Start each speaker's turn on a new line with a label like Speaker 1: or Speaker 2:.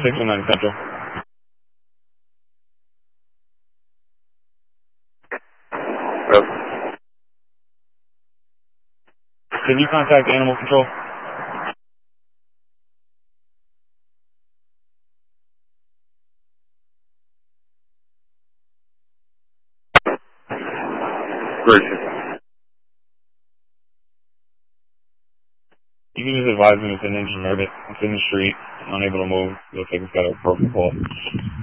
Speaker 1: 619 Central. Can you contact Animal Control?
Speaker 2: Gracious.
Speaker 1: You can just advise me it's an injured nervous. It's in the street, unable to move. Looks like it's got a broken paw.